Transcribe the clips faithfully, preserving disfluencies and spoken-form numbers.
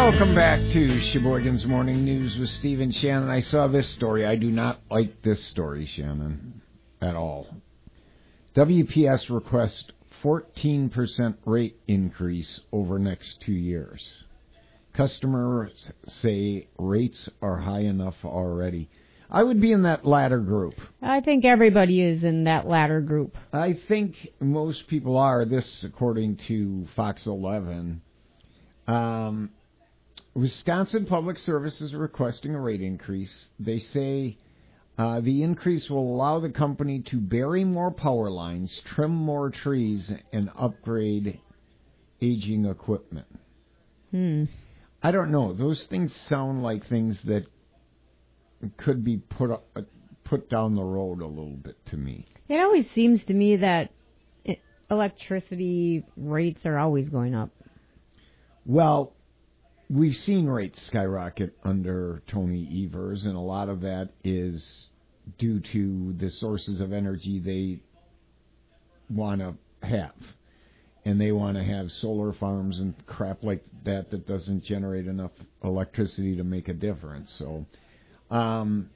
Welcome back to Sheboygan's Morning News with Steve and Shannon. I saw this story. I do not like this story, Shannon, at all. W P S requests fourteen percent rate increase over next two years. Customers say rates are high enough already. I would be in that latter group. I think everybody is in that latter group. I think most people are. This, according to Fox eleven. Um, Wisconsin Public Service is requesting a rate increase. They say uh, the increase will allow the company to bury more power lines, trim more trees, and upgrade aging equipment. Hmm. I don't know. Those things sound like things that could be put up, put down the road a little bit to me. It always seems to me that it, electricity rates are always going up. Well, we've seen rates skyrocket under Tony Evers, and a lot of that is due to the sources of energy they want to have. And they want to have solar farms and crap like that that doesn't generate enough electricity to make a difference. So, um,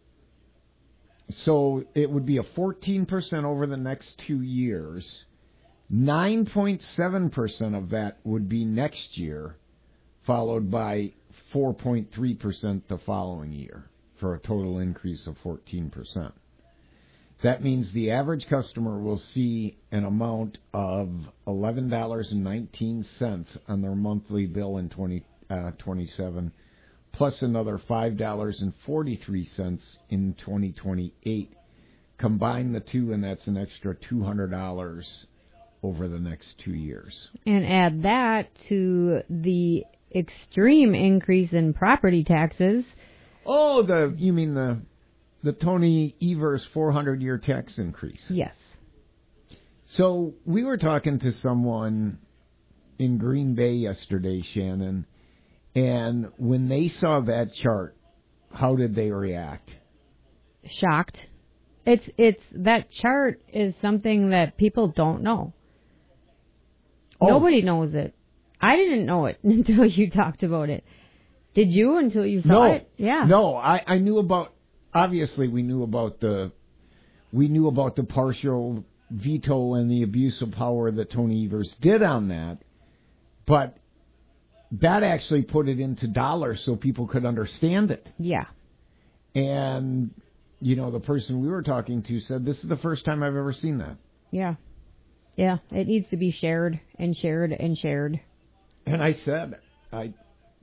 so it would be a fourteen percent over the next two years. nine point seven percent of that would be next year, followed by four point three percent the following year, for a total increase of fourteen percent. That means the average customer will see an amount of eleven dollars and nineteen cents on their monthly bill in twenty twenty-seven, plus another five dollars and forty-three cents in twenty twenty-eight. Combine the two, and that's an extra two hundred dollars over the next two years. And add that to the extreme increase in property taxes. Oh, the you mean the the Tony Evers four hundred year tax increase? Yes. So we were talking to someone in Green Bay yesterday, Shannon, and when they saw that chart, how did they react? Shocked. It's it's that chart is something that people don't know. Oh. Nobody knows it. I didn't know it until you talked about it. Did you until you saw no, it? Yeah. No, I, I knew about, obviously we knew about the, we knew about the partial veto and the abuse of power that Tony Evers did on that, but that actually put it into dollars so people could understand it. Yeah. And, you know, the person we were talking to said, this is the first time I've ever seen that. Yeah. Yeah, it needs to be shared and shared and shared. And I said, I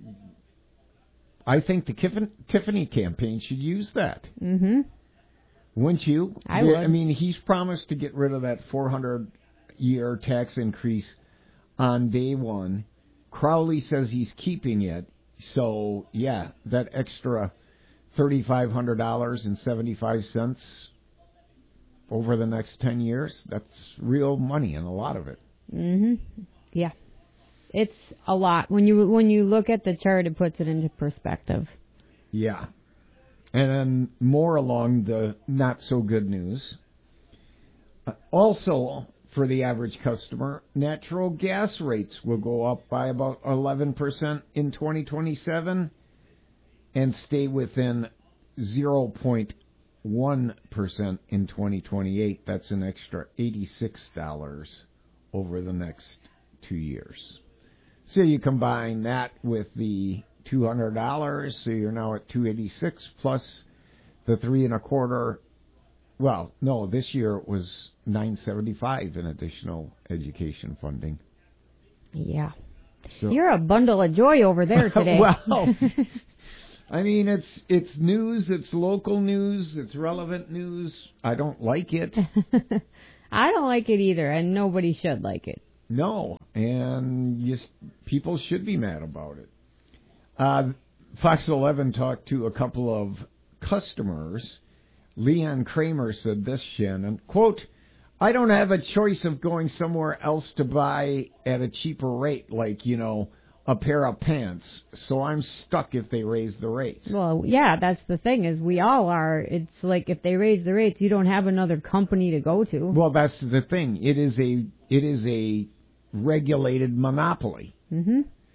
I think the Tiffany, Tiffany campaign should use that. Mm-hmm. Wouldn't you? I would. I mean, he's promised to get rid of that four hundred year tax increase on day one. Crowley says he's keeping it. So, yeah, that extra three thousand five hundred dollars and seventy-five cents over the next ten years, that's real money, and a lot of it. Mm-hmm. Yeah. It's a lot. When you when you look at the chart, it puts it into perspective. Yeah. And then more along the not-so-good news. Uh, also, for the average customer, natural gas rates will go up by about eleven percent in twenty twenty-seven and stay within zero point one percent in twenty twenty-eight. That's an extra eighty-six dollars over the next two years. So you combine that with the two hundred dollars, so you're now at two hundred eighty-six dollars plus the three and a quarter. Well, no, this year it was nine hundred seventy-five dollars in additional education funding. Yeah. So, you're a bundle of joy over there today. Well, I mean, it's it's news, it's local news, it's relevant news. I don't like it. I don't like it either, and nobody should like it. No, and you, people should be mad about it. Uh, Fox eleven talked to a couple of customers. Leon Kramer said this, Shannon, quote, I don't have a choice of going somewhere else to buy at a cheaper rate, like, you know, a pair of pants, so I'm stuck if they raise the rates. Well, yeah, that's the thing, is we all are. It's like if they raise the rates, you don't have another company to go to. Well, that's the thing. It is a it is a regulated monopoly. Mm-hmm.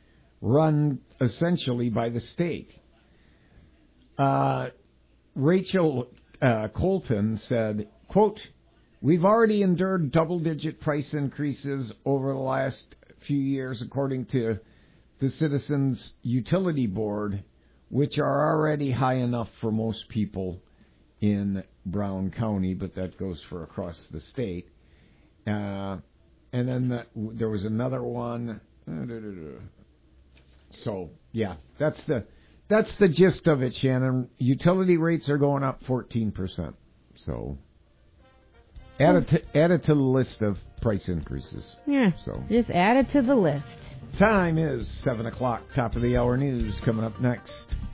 run essentially by the state. Uh, Rachel uh, Colton said, quote, "We've already endured double-digit price increases over the last few years, according to the Citizens Utility Board, which are already high enough for most people in Brown County," but that goes for across the state. Uh, and then the, there was another one. So, yeah, that's the that's the gist of it, Shannon. Utility rates are going up fourteen percent. So, add it to, add it to the list of price increases. Yeah, so just add it to the list. Time is seven o'clock. Top of the hour news coming up next.